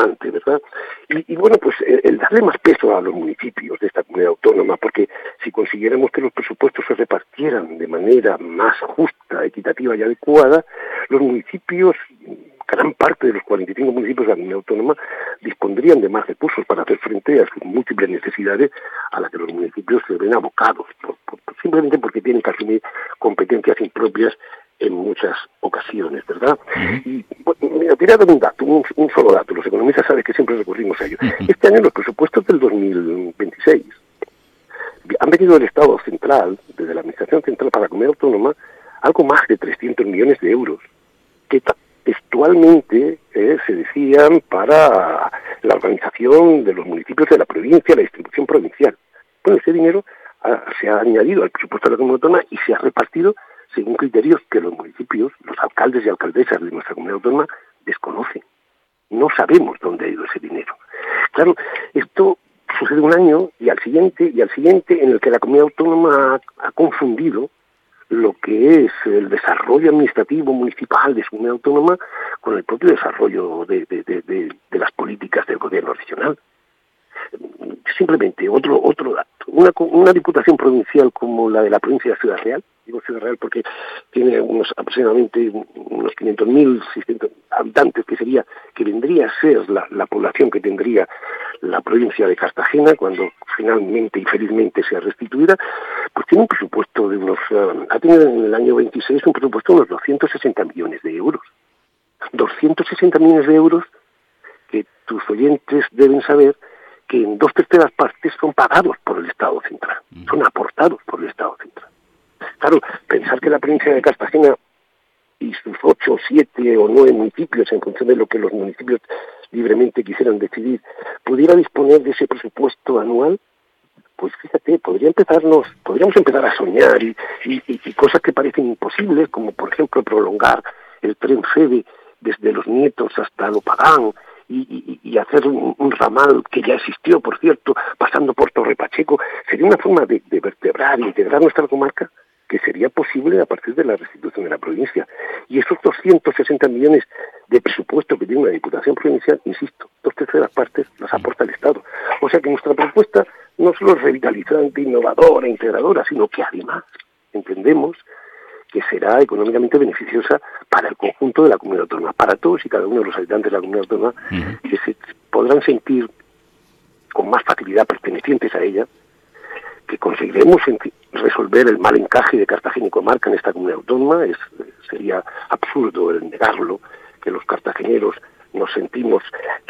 importante, ¿verdad? Y bueno, pues el darle más peso a los municipios de esta comunidad autónoma, porque si consiguiéramos que los presupuestos se repartieran de manera más justa, equitativa y adecuada, los municipios, gran parte de los 45 municipios de la comunidad autónoma, dispondrían de más recursos para hacer frente a sus múltiples necesidades a las que los municipios se ven abocados, simplemente porque tienen que asumir competencias impropias en muchas ocasiones, ¿verdad? Y bueno, mira, te voy a dar un dato, un solo dato. Los economistas saben que siempre recurrimos a ello. Este año los presupuestos del 2026 han venido del Estado central, desde la Administración Central para la Comunidad Autónoma, algo más de 300 millones de euros, que textualmente se decían para la organización de los municipios de la provincia, la distribución provincial. Bueno, ese dinero se ha añadido al presupuesto de la Comunidad Autónoma y se ha repartido según criterios que los municipios, los alcaldes y alcaldesas de nuestra comunidad autónoma desconocen. No sabemos dónde ha ido ese dinero. Claro, esto sucede un año y al siguiente, en el que la comunidad autónoma ha confundido lo que es el desarrollo administrativo municipal de su comunidad autónoma con el propio desarrollo de las políticas del gobierno regional. Simplemente, otro dato. Una diputación provincial como la de la provincia de Ciudad Real, digo Ciudad Real porque tiene aproximadamente unos 500.000, 600 habitantes, que vendría a ser la población que tendría la provincia de Cartagena cuando finalmente y felizmente sea restituida, pues tiene un presupuesto ha tenido en el año 26 un presupuesto de unos 260 millones de euros. 260 millones de euros que tus oyentes deben saber que en 2/3 partes son pagados por el Estado central, son aportados por el Estado central. Claro, pensar que la provincia de Cartagena y sus 8, 7 o 9 municipios, en función de lo que los municipios libremente quisieran decidir, pudiera disponer de ese presupuesto anual, pues fíjate, podríamos empezar a soñar y cosas que parecen imposibles, como por ejemplo prolongar el tren Feve desde Los Nietos hasta Lopagán, y hacer un ramal que ya existió, por cierto, pasando por Torre Pacheco. Sería una forma de vertebrar e integrar nuestra comarca que sería posible a partir de la restitución de la provincia. Y esos 260 millones de presupuesto que tiene una diputación provincial, insisto, 2/3 partes las aporta el Estado. O sea que nuestra propuesta no solo es revitalizante, innovadora, integradora, sino que además entendemos que será económicamente beneficiosa para el conjunto de la comunidad autónoma, para todos y cada uno de los habitantes de la comunidad autónoma, que se podrán sentir con más facilidad pertenecientes a ella, que conseguiremos resolver el mal encaje de Cartagena y comarca en esta comunidad autónoma. Sería absurdo el negarlo, que los cartageneros nos sentimos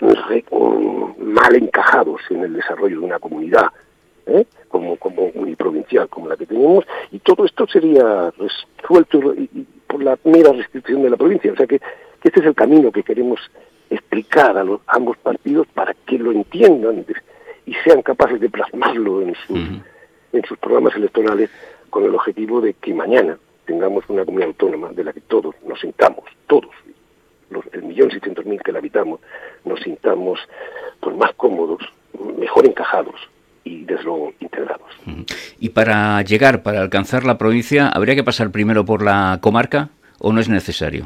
mal encajados en el desarrollo de una comunidad, como uniprovincial como la que tenemos, y todo esto sería resuelto por la mera restitución de la provincia. O sea que este es el camino que queremos explicar a ambos partidos para que lo entiendan y sean capaces de plasmarlo en sus programas electorales, con el objetivo de que mañana tengamos una comunidad autónoma de la que todos nos sintamos, el 1.600.000 que la habitamos, nos sintamos pues más cómodos, mejor encajados y desde luego integrados. ¿Y para alcanzar la provincia, habría que pasar primero por la comarca o no es necesario?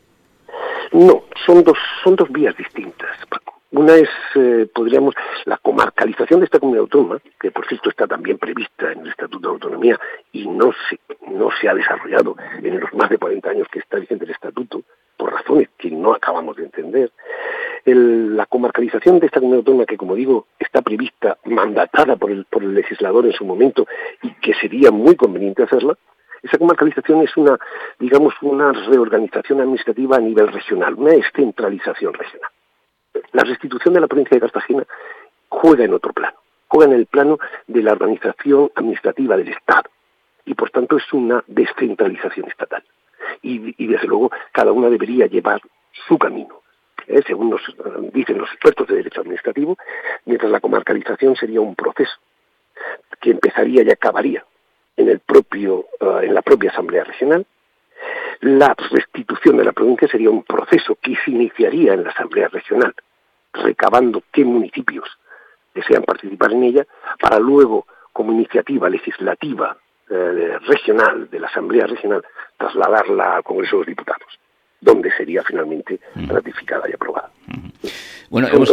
No, son dos vías distintas, Paco. Una es, la comarcalización de esta comunidad autónoma, que por cierto está también prevista en el Estatuto de Autonomía y no se ha desarrollado en los más de 40 años que está vigente el Estatuto, por razones que no acabamos de entender. La comarcalización de esta comunidad autónoma, que como digo, está prevista, mandatada por el legislador en su momento, y que sería muy conveniente hacerla, esa comarcalización es una reorganización administrativa a nivel regional, una descentralización regional. La restitución de la provincia de Cartagena juega en otro plano, juega en el plano de la organización administrativa del Estado, y por tanto es una descentralización estatal. Y desde luego cada una debería llevar su camino, según nos dicen los expertos de derecho administrativo, mientras la comarcalización sería un proceso que empezaría y acabaría en la propia Asamblea Regional. La restitución de la provincia sería un proceso que se iniciaría en la Asamblea Regional, recabando qué municipios desean participar en ella, para luego, como iniciativa legislativa regional de la Asamblea Regional, trasladarla al Congreso de los Diputados, donde sería finalmente ratificada y aprobada. Bueno, Son dos